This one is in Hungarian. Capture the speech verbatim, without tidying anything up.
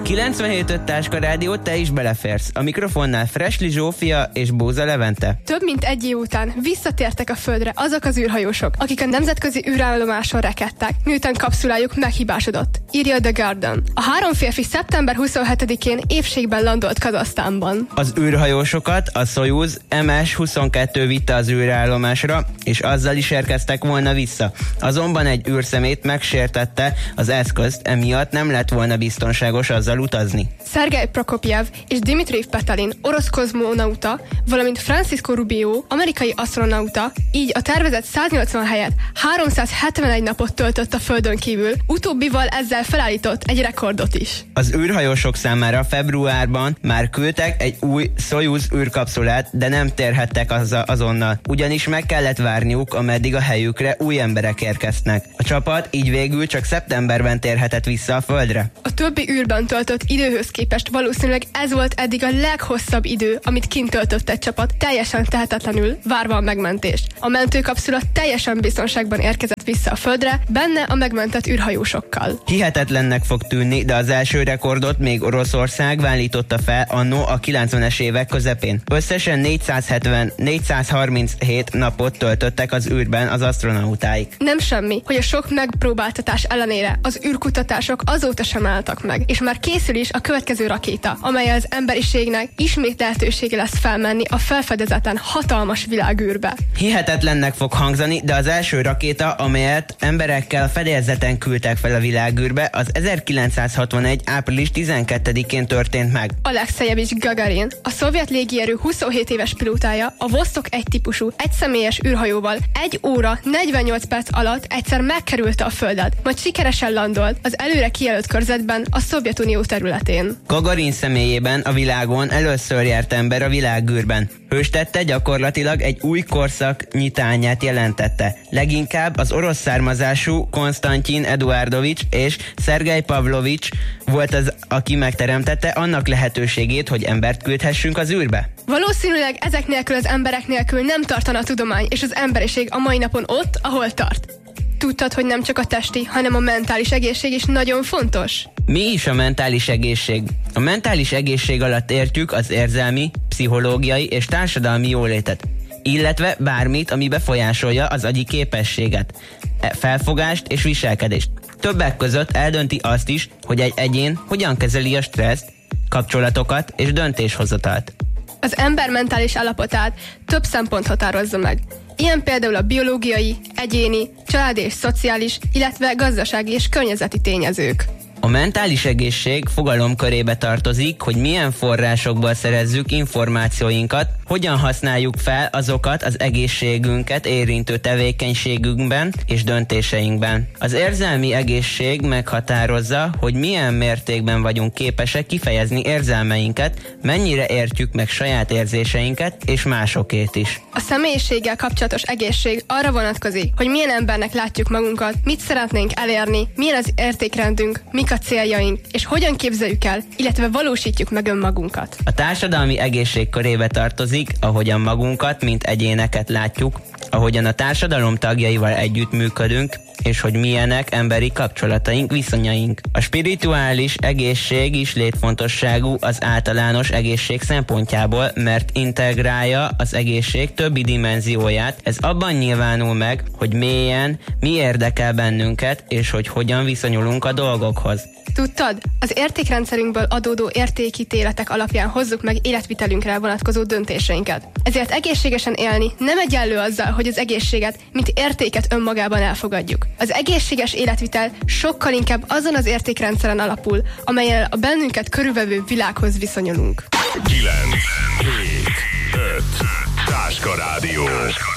kilencvenhét öt Táska Rádió, te is beleférsz. A mikrofonnál Fresli Zsófia és Bóza Levente. Több mint egy év után visszatértek a Földre azok az űrhajósok, akik a nemzetközi űrállomáson rekedtek, miután kapszulájuk meghibásodott, írja The Guardian. A három férfi szeptember huszonhetedikén épségben landolt Kazahsztánban. Az űrhajósokat a Szojuz em es huszonkettő vitte az űrállomásra, és azzal is érkeztek volna vissza. Azonban egy űrszemét megsértette az eszközt, emiatt nem lett volna biztonságos azzal utazni. Szergej Prokopjev és Dmitrij Petelin, orosz kozmonauta, valamint Francisco Rubio, amerikai asztronauta, így a tervezett száznyolcvan helyett háromszázhetvenegy napot töltött a Földön kívül, utóbbival ezzel felállított egy rekordot is. Az űrhajósok számára februárban már küldtek egy új Szojuz űrkapszulát, de nem térhettek az- azonnal, ugyanis meg kellett várniuk, ameddig a helyükre új emberek érkeznek. A csapat így végül csak szeptemberben térhetett vissza a Földre. A többi űrben töltött időhöz képest valószínűleg ez volt eddig a leghosszabb idő, amit kint töltött egy csapat, teljesen tehetetlenül, várva a megmentést. A mentőkapszula teljesen biztonságban érkezett vissza a Földre, benne a megmentett űrhajósokkal. Hihetetlennek fog tűnni, de az első rekordot még Oroszország állította fel annó a kilencvenes évek közepén. Összesen négyszázhetven négyszázharminchét napot töltöttek az űrben az asztronautáik. Nem semmi, hogy a sok megpróbáltatás ellenére az űrkutatások azóta sem álltak meg, és már készül is a következő rakéta, amely az emberiségnek ismét lehetősége lesz felmenni a felfedezeten hatalmas világűrbe. Hihetetlennek fog hangzani, de az első rakéta, amelyet emberekkel fedélzeten küldtek fel a világűrbe, az ezerkilencszázhatvanegy április tizenkettedikén történt meg. Alexejevics Gagarin, a szovjet légierő huszonhét éves pilótája, a Vostok egy típusú, egyszemélyes űrhajóval egy óra negyvennyolc perc alatt egyszer megkerülte a Földet, majd sikeresen landolt az előre kijelölt körzetben a Szovjetunió területén. Gagarin személyében a világon először járt ember a világűrben. Hőstette gyakorlatilag egy új korszak nyitányát jelentette. Leginkább az orosz származású Konstantin Eduardovics és Szergej Pavlovics volt az, aki megteremtette annak lehetőségét, hogy embert küldhessünk az űrbe. Valószínűleg ezek nélkül az emberek nélkül nem tartana a tudomány és az emberiség a mai napon ott, ahol tart. Tudtad, hogy nem csak a testi, hanem a mentális egészség is nagyon fontos? Mi is a mentális egészség? A mentális egészség alatt értjük az érzelmi, pszichológiai és társadalmi jólétet, illetve bármit, ami befolyásolja az agyi képességet, felfogást és viselkedést. Többek között eldönti azt is, hogy egy egyén hogyan kezeli a stresszt, kapcsolatokat és döntéshozatalt. Az ember mentális állapotát több szempont határozza meg. Ilyen például a biológiai, egyéni, családi és szociális, illetve gazdasági és környezeti tényezők. A mentális egészség fogalomkörébe tartozik, hogy milyen forrásokból szerezzük információinkat, hogyan használjuk fel azokat az egészségünket érintő tevékenységünkben és döntéseinkben. Az érzelmi egészség meghatározza, hogy milyen mértékben vagyunk képesek kifejezni érzelmeinket, mennyire értjük meg saját érzéseinket és másokét is. A személyiséggel kapcsolatos egészség arra vonatkozik, hogy milyen embernek látjuk magunkat, mit szeretnénk elérni, milyen az értékrendünk, mik a céljaink, és hogyan képzeljük el, illetve valósítjuk meg önmagunkat. A társadalmi egészség körébe tartozik, ahogyan magunkat, mint egyéneket látjuk, ahogyan a társadalom tagjaival együttműködünk, és hogy milyenek emberi kapcsolataink, viszonyaink. A spirituális egészség is létfontosságú az általános egészség szempontjából, mert integrálja az egészség többi dimenzióját. Ez abban nyilvánul meg, hogy mélyen mi érdekel bennünket, és hogy hogyan viszonyulunk a dolgokhoz. Tudtad? Az értékrendszerünkből adódó értékítéletek alapján hozzuk meg életvitelünkre vonatkozó döntéseinket. Ezért egészségesen élni nem egyenlő azzal, hogy az egészséget, mint értéket önmagában elfogadjuk. Az egészséges életvitel sokkal inkább azon az értékrendszeren alapul, amelyen a bennünket körülvevő világhoz viszonyulunk. kilenc, hét, öt Táska Rádió.